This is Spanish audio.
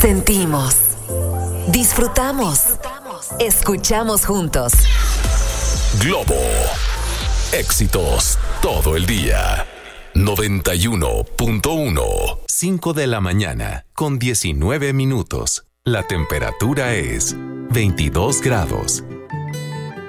Sentimos, disfrutamos, escuchamos juntos. Globo. Éxitos todo el día. 91.1. 5 de la mañana con 19 minutos. La temperatura es 22 grados.